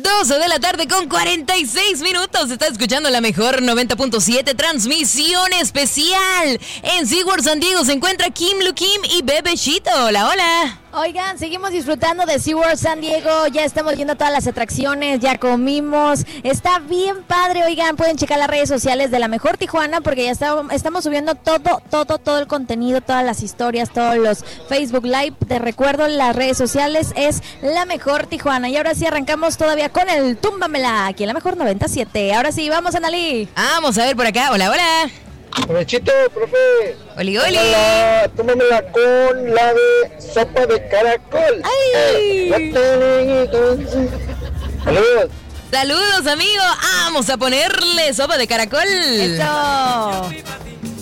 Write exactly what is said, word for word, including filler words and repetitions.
doce de la tarde con cuarenta y seis minutos. Está escuchando la mejor noventa punto siete, transmisión especial. En SeaWorld San Diego se encuentra Kim Lukim y Bebecito. Hola, hola. Oigan, seguimos disfrutando de SeaWorld San Diego. Ya estamos viendo todas las atracciones, ya comimos. Está bien padre. Oigan, pueden checar las redes sociales de La Mejor Tijuana porque ya está, estamos subiendo todo, todo, todo el contenido, todas las historias, todos los Facebook Live. Te recuerdo, las redes sociales es La Mejor Tijuana. Y ahora sí arrancamos todavía con el Túmbamela aquí en La Mejor noventa y siete. Ahora sí, vamos, Analí. Vamos a ver por acá. Hola, hola. Provechito, profe. Oli, oli. Tómala, tómamela con la de sopa de caracol. ¡Ay! Saludos. Saludos, amigo. Vamos a ponerle sopa de caracol. Eso.